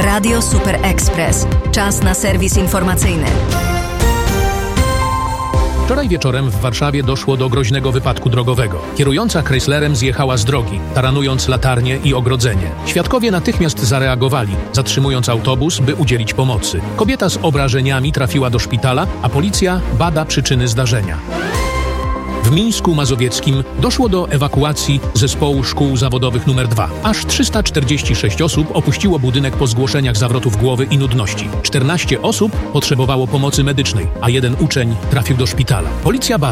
Radio Super Express. Czas na serwis informacyjny. Wczoraj wieczorem w Warszawie doszło do groźnego wypadku drogowego. Kierująca Chryslerem zjechała z drogi, taranując latarnię i ogrodzenie. Świadkowie natychmiast zareagowali, zatrzymując autobus, by udzielić pomocy. Kobieta z obrażeniami trafiła do szpitala, a policja bada przyczyny zdarzenia. W Mińsku Mazowieckim doszło do ewakuacji zespołu szkół zawodowych nr 2. Aż 346 osób opuściło budynek po zgłoszeniach zawrotów głowy i nudności. 14 osób potrzebowało pomocy medycznej, a jeden uczeń trafił do szpitala. Policja bada